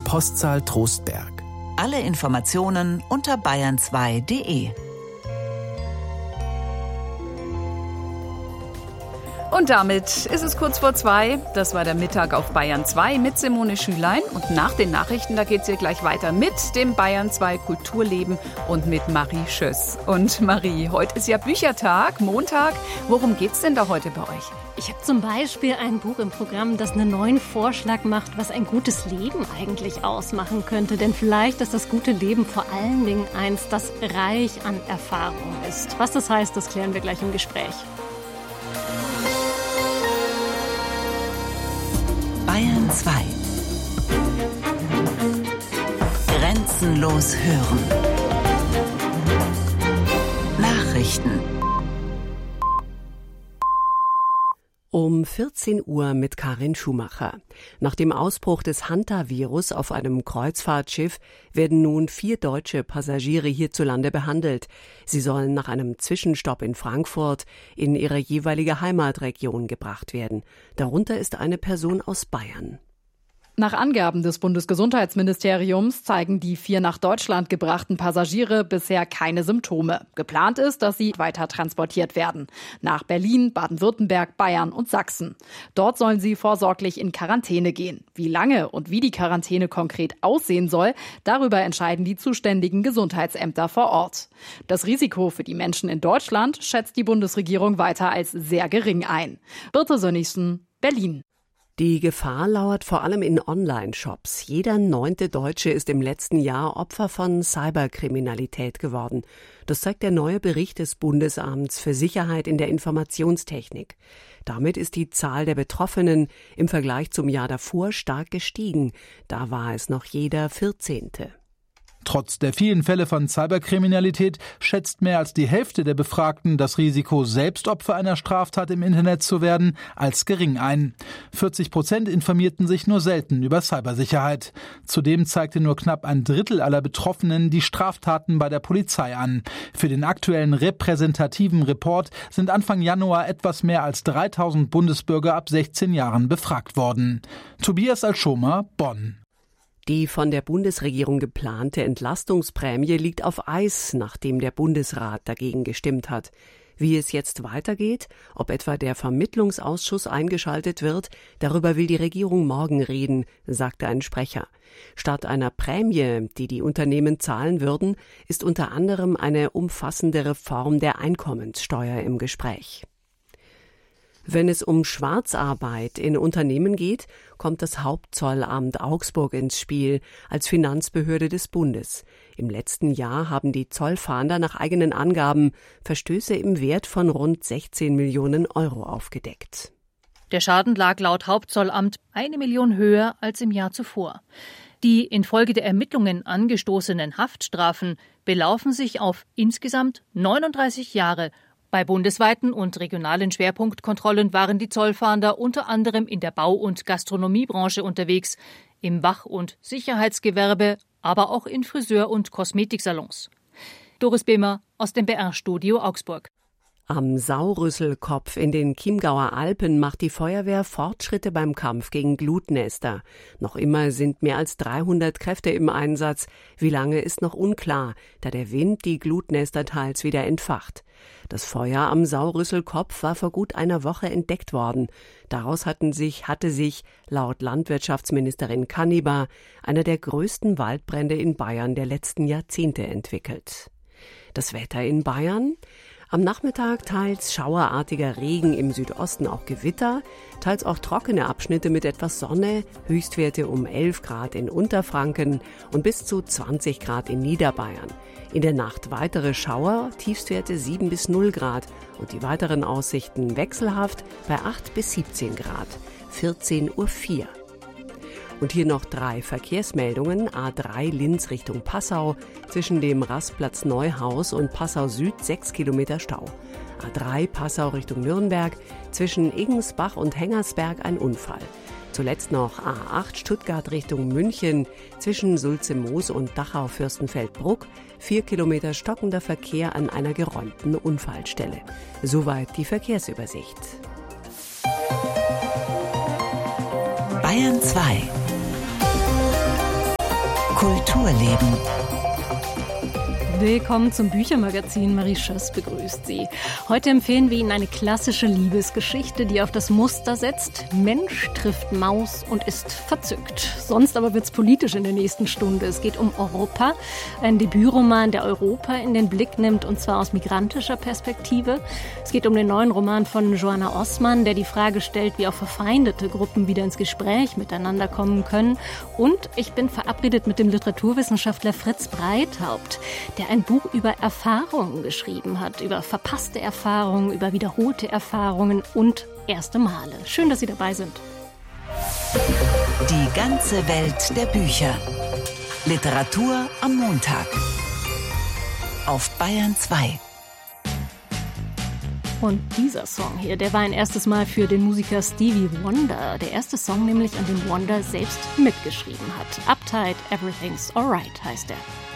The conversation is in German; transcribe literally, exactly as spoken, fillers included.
Postzahl Trostberg. Alle Informationen unter bayern zwei punkt de. Und damit ist es kurz vor zwei. Das war der Mittag auf Bayern zwei mit Simone Schülein. Und nach den Nachrichten, da geht es hier gleich weiter mit dem Bayern zwei Kulturleben und mit Marie Schöss. Und Marie, heute ist ja Büchertag, Montag. Worum geht's denn da heute bei euch? Ich habe zum Beispiel ein Buch im Programm, das einen neuen Vorschlag macht, was ein gutes Leben eigentlich ausmachen könnte. Denn vielleicht ist das gute Leben vor allen Dingen eins, das reich an Erfahrung ist. Was das heißt, das klären wir gleich im Gespräch. Bayern zwei. Grenzenlos hören. Nachrichten. Um vierzehn Uhr mit Karin Schumacher. Nach dem Ausbruch des Hanta-Virus auf einem Kreuzfahrtschiff werden nun vier deutsche Passagiere hierzulande behandelt. Sie sollen nach einem Zwischenstopp in Frankfurt in ihre jeweilige Heimatregion gebracht werden. Darunter ist eine Person aus Bayern. Nach Angaben des Bundesgesundheitsministeriums zeigen die vier nach Deutschland gebrachten Passagiere bisher keine Symptome. Geplant ist, dass sie weiter transportiert werden. Nach Berlin, Baden-Württemberg, Bayern und Sachsen. Dort sollen sie vorsorglich in Quarantäne gehen. Wie lange und wie die Quarantäne konkret aussehen soll, darüber entscheiden die zuständigen Gesundheitsämter vor Ort. Das Risiko für die Menschen in Deutschland schätzt die Bundesregierung weiter als sehr gering ein. Birte Sönnigsen, Berlin. Die Gefahr lauert vor allem in Online-Shops. Jeder neunte Deutsche ist im letzten Jahr Opfer von Cyberkriminalität geworden. Das zeigt der neue Bericht des Bundesamts für Sicherheit in der Informationstechnik. Damit ist die Zahl der Betroffenen im Vergleich zum Jahr davor stark gestiegen. Da war es noch jeder vierzehnte. Trotz der vielen Fälle von Cyberkriminalität schätzt mehr als die Hälfte der Befragten das Risiko, selbst Opfer einer Straftat im Internet zu werden, als gering ein. vierzig Prozent informierten sich nur selten über Cybersicherheit. Zudem zeigte nur knapp ein Drittel aller Betroffenen die Straftaten bei der Polizei an. Für den aktuellen repräsentativen Report sind Anfang Januar etwas mehr als dreitausend Bundesbürger ab sechzehn Jahren befragt worden. Tobias Alschomer, Bonn. Die von der Bundesregierung geplante Entlastungsprämie liegt auf Eis, nachdem der Bundesrat dagegen gestimmt hat. Wie es jetzt weitergeht, ob etwa der Vermittlungsausschuss eingeschaltet wird, darüber will die Regierung morgen reden, sagte ein Sprecher. Statt einer Prämie, die die Unternehmen zahlen würden, ist unter anderem eine umfassende Reform der Einkommenssteuer im Gespräch. Wenn es um Schwarzarbeit in Unternehmen geht, kommt das Hauptzollamt Augsburg ins Spiel als Finanzbehörde des Bundes. Im letzten Jahr haben die Zollfahnder nach eigenen Angaben Verstöße im Wert von rund sechzehn Millionen Euro aufgedeckt. Der Schaden lag laut Hauptzollamt eine Million höher als im Jahr zuvor. Die infolge der Ermittlungen angestoßenen Haftstrafen belaufen sich auf insgesamt neununddreißig Jahre. Bei bundesweiten und regionalen Schwerpunktkontrollen waren die Zollfahnder unter anderem in der Bau- und Gastronomiebranche unterwegs, im Wach- und Sicherheitsgewerbe, aber auch in Friseur- und Kosmetiksalons. Doris Bimmer aus dem B R-Studio Augsburg. Am Saurüsselkopf in den Chiemgauer Alpen macht die Feuerwehr Fortschritte beim Kampf gegen Glutnester. Noch immer sind mehr als dreihundert Kräfte im Einsatz. Wie lange ist noch unklar, da der Wind die Glutnester teils wieder entfacht. Das Feuer am Saurüsselkopf war vor gut einer Woche entdeckt worden. Daraus hatten sich, hatte sich, laut Landwirtschaftsministerin Kannibar, einer der größten Waldbrände in Bayern der letzten Jahrzehnte entwickelt. Das Wetter in Bayern? Am Nachmittag teils schauerartiger Regen, im Südosten auch Gewitter, teils auch trockene Abschnitte mit etwas Sonne, Höchstwerte um elf Grad in Unterfranken und bis zu zwanzig Grad in Niederbayern. In der Nacht weitere Schauer, Tiefstwerte sieben bis null Grad und die weiteren Aussichten wechselhaft bei acht bis siebzehn Grad, vierzehn Uhr vier. Und hier noch drei Verkehrsmeldungen. A drei Linz Richtung Passau, zwischen dem Rastplatz Neuhaus und Passau Süd sechs Kilometer Stau. A drei Passau Richtung Nürnberg, zwischen Iggensbach und Hengersberg ein Unfall. Zuletzt noch A acht Stuttgart Richtung München, zwischen Sulze-Moos und Dachau-Fürstenfeldbruck, vier Kilometer stockender Verkehr an einer geräumten Unfallstelle. Soweit die Verkehrsübersicht. Bayern zwei. Kulturleben. Willkommen zum Büchermagazin. Marie Schöss begrüßt Sie. Heute empfehlen wir Ihnen eine klassische Liebesgeschichte, die auf das Muster setzt: Mensch trifft Maus und ist verzückt. Sonst aber wird's politisch in der nächsten Stunde. Es geht um Europa, ein Debütroman, der Europa in den Blick nimmt, und zwar aus migrantischer Perspektive. Es geht um den neuen Roman von Joanna Osman, der die Frage stellt, wie auch verfeindete Gruppen wieder ins Gespräch miteinander kommen können. Und ich bin verabredet mit dem Literaturwissenschaftler Fritz Breithaupt, der ein Buch über Erfahrungen geschrieben hat, über verpasste Erfahrungen, über wiederholte Erfahrungen und erste Male. Schön, dass Sie dabei sind. Die ganze Welt der Bücher. Literatur am Montag. Auf Bayern zwei. Und dieser Song hier, der war ein erstes Mal für den Musiker Stevie Wonder. Der erste Song nämlich, an dem Wonder selbst mitgeschrieben hat. Uptight, Everything's Alright heißt er.